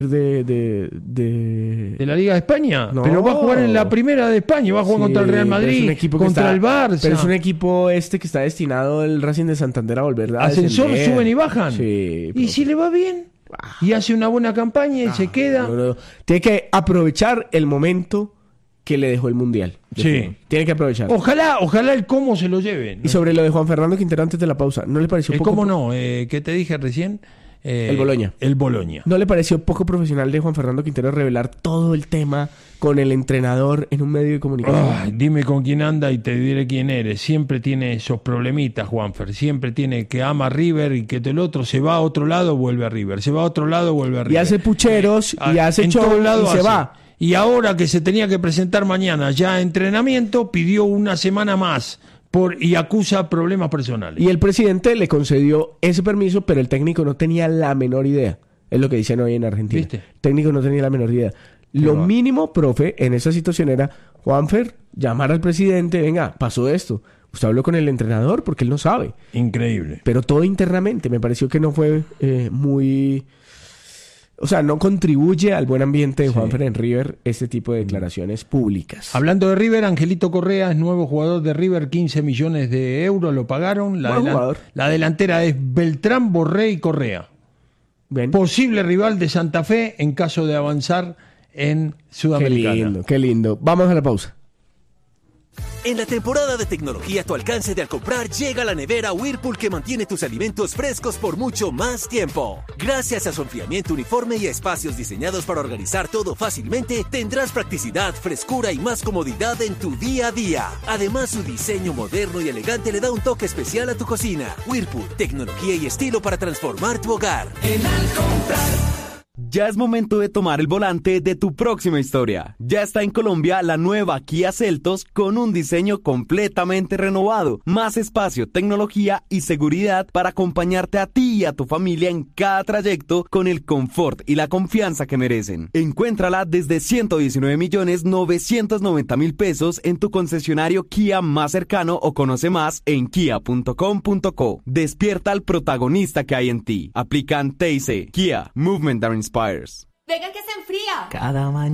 de la Liga de España. No. Pero va a jugar en la primera de España, va a jugar contra el Real Madrid, contra el Barça. Pero es un equipo que está destinado el Racing de Santander a volver a ascensor, descender. suben y bajan. Sí, y si le va bien y hace una buena campaña y se queda. No. Tiene que aprovechar el momento que le dejó el Mundial. Sí. Tiene que aprovechar. Ojalá el cómo se lo lleve, ¿no? Y sobre lo de Juan Fernando Quintero antes de la pausa, ¿no le pareció poco? ¿Cómo no? ¿Qué te dije recién? El Boloña. El Boloña. ¿No le pareció poco profesional de Juan Fernando Quintero revelar todo el tema con el entrenador en un medio de comunicación? Dime con quién anda y te diré quién eres. Siempre tiene esos problemitas, Juanfer. Siempre tiene que ama a River y que el otro se va a otro lado, vuelve a River. Se va a otro lado, vuelve a River. Y hace pucheros y hace show y se va. Y ahora que se tenía que presentar mañana ya a entrenamiento, pidió una semana más y acusa problemas personales. Y el presidente le concedió ese permiso, pero el técnico no tenía la menor idea. Es lo que dicen hoy en Argentina. ¿Viste? El técnico no tenía la menor idea. Lo mínimo, profe, en esa situación era, Juanfer, llamar al presidente, venga, pasó esto. Usted habló con el entrenador porque él no sabe. Increíble. Pero todo internamente. Me pareció que no fue muy... O sea, no contribuye al buen ambiente de Juanfer en River este tipo de declaraciones públicas. Hablando de River, Angelito Correa es nuevo jugador de River, 15 millones de euros lo pagaron. La delantera es Beltrán, Borré y Correa. Bien. Posible rival de Santa Fe en caso de avanzar en Sudamericana. Qué lindo. Vamos a la pausa. En la temporada de tecnología a tu alcance de al comprar llega la nevera Whirlpool que mantiene tus alimentos frescos por mucho más tiempo. Gracias a su enfriamiento uniforme y a espacios diseñados para organizar todo fácilmente, tendrás practicidad, frescura y más comodidad en tu día a día. Además, su diseño moderno y elegante le da un toque especial a tu cocina. Whirlpool, tecnología y estilo para transformar tu hogar. En al comprar. Ya es momento de tomar el volante de tu próxima historia. Ya está en Colombia la nueva Kia Seltos con un diseño completamente renovado, más espacio, tecnología y seguridad para acompañarte a ti y a tu familia en cada trayecto con el confort y la confianza que merecen. Encuéntrala desde 119.990.000 pesos en tu concesionario Kia más cercano o conoce más en kia.com.co. Despierta al protagonista que hay en ti. Aplican TIC. Kia, Movement that Inspires. Venga que se enfría. Cada mañana.